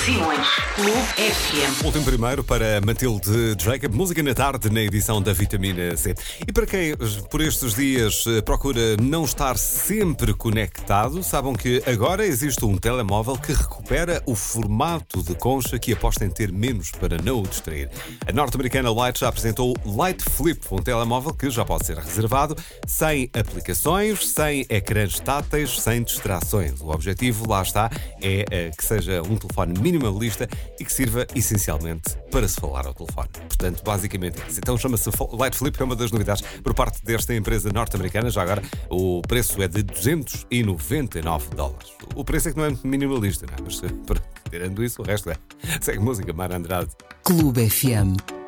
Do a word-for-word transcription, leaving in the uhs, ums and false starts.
Simões. Clube F M. Último primeiro para Matilde Jacob, música na tarde na edição da Vitamina C. E para quem por estes dias procura não estar sempre conectado, saibam que agora existe um telemóvel que recupera o formato de concha que aposta em ter menos para não o distrair. A norte-americana Light já apresentou o Light Flip, um telemóvel que já pode ser reservado, sem aplicações, sem ecrãs táteis, sem distrações. O objetivo, lá está, é que seja um telefone minimalista e que sirva essencialmente para se falar ao telefone. Portanto, basicamente é isso. Então chama-se Light Flip, é uma das novidades por parte desta empresa norte-americana. Já agora, o preço é de duzentos e noventa e nove dólares. O preço é que não é minimalista, não é? Mas, tirando isso, o resto é. Segue música, Mara Andrade. Clube F M.